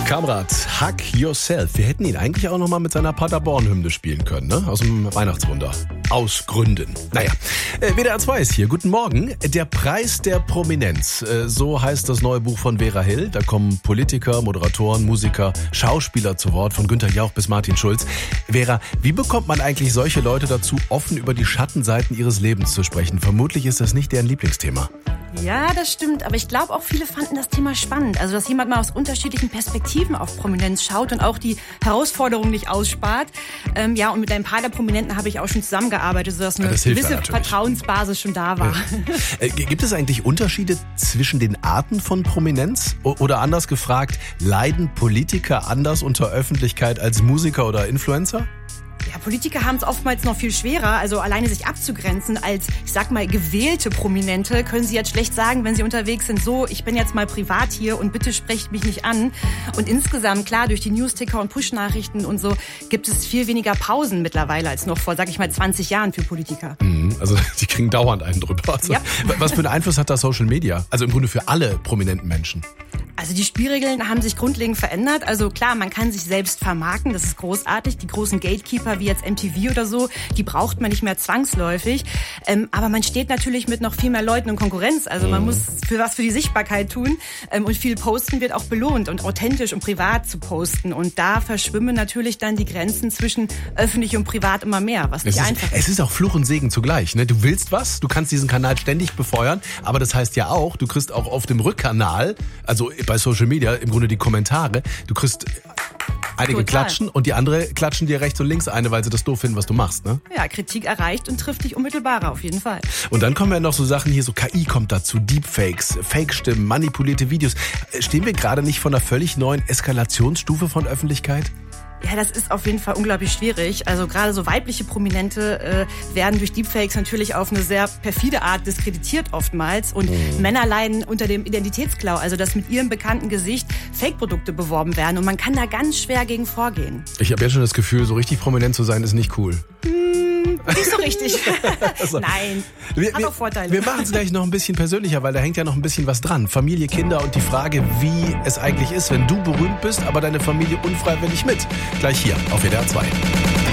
Kamrat, Hug Yourself. Wir hätten ihn eigentlich auch nochmal mit seiner Paderborn-Hymne spielen können, ne? Aus dem Weihnachtswunder. Aus Gründen. Naja, WDR 2 ist hier. Guten Morgen. Der Preis der Prominenz. So heißt das neue Buch von Vera Hill. Da kommen Politiker, Moderatoren, Musiker, Schauspieler zu Wort, von Günter Jauch bis Martin Schulz. Vera, wie bekommt man eigentlich solche Leute dazu, offen über die Schattenseiten ihres Lebens zu sprechen? Vermutlich ist das nicht deren Lieblingsthema. Ja, das stimmt. Aber ich glaube auch, viele fanden das Thema spannend. Also, dass jemand mal aus unterschiedlichen Perspektiven auf Prominenz schaut und auch die Herausforderungen nicht ausspart. Ja, und mit ein paar der Prominenten habe ich auch schon zusammengearbeitet, sodass eine gewisse Vertrauensbasis schon da war. Ja. Gibt es eigentlich Unterschiede zwischen den Arten von Prominenz? Oder anders gefragt, leiden Politiker anders unter Öffentlichkeit als Musiker oder Influencer? Ja, Politiker haben es oftmals noch viel schwerer, also alleine sich abzugrenzen als, ich sag mal, gewählte Prominente, können sie jetzt schlecht sagen, wenn sie unterwegs sind, so, ich bin jetzt mal privat hier und bitte sprecht mich nicht an. Und insgesamt, klar, durch die Newsticker und Push-Nachrichten und so, gibt es viel weniger Pausen mittlerweile als noch vor, sag ich mal, 20 Jahren für Politiker. Also die kriegen dauernd einen drüber. Also, ja. Was für einen Einfluss hat da Social Media? Also im Grunde für alle prominenten Menschen. Also die Spielregeln haben sich grundlegend verändert. Also klar, man kann sich selbst vermarkten, das ist großartig. Die großen Gatekeeper wie jetzt MTV oder so, die braucht man nicht mehr zwangsläufig. Aber man steht natürlich mit noch viel mehr Leuten in Konkurrenz. Also man muss für die Sichtbarkeit tun. Und viel Posten wird auch belohnt und authentisch und privat zu posten. Und da verschwimmen natürlich dann die Grenzen zwischen öffentlich und privat immer mehr, was nicht einfach ist. Es ist auch Fluch und Segen zugleich. Ne? Du willst was, du kannst diesen Kanal ständig befeuern, aber das heißt ja auch, du kriegst auch auf dem Rückkanal, also bei Social Media im Grunde die Kommentare. Du kriegst einige klatschen und die andere klatschen dir rechts und links eine, weil sie das doof finden, was du machst. Ne? Ja, Kritik erreicht und trifft dich unmittelbarer auf jeden Fall. Und dann kommen ja noch so Sachen hier, so KI kommt dazu, Deepfakes, Fake-Stimmen, manipulierte Videos. Stehen wir gerade nicht vor einer völlig neuen Eskalationsstufe von Öffentlichkeit? Ja, das ist auf jeden Fall unglaublich schwierig. Also gerade so weibliche Prominente werden durch Deepfakes natürlich auf eine sehr perfide Art diskreditiert oftmals. Und Männer leiden unter dem Identitätsklau, also dass mit ihrem bekannten Gesicht Fake-Produkte beworben werden. Und man kann da ganz schwer gegen vorgehen. Ich habe jetzt schon das Gefühl, so richtig prominent zu sein ist nicht cool. Nicht so richtig. Also, nein, hat auch Vorteile. Wir machen es gleich noch ein bisschen persönlicher, weil da hängt ja noch ein bisschen was dran. Familie, Kinder und die Frage, wie es eigentlich ist, wenn du berühmt bist, aber deine Familie unfreiwillig mit. Gleich hier auf WDR 2.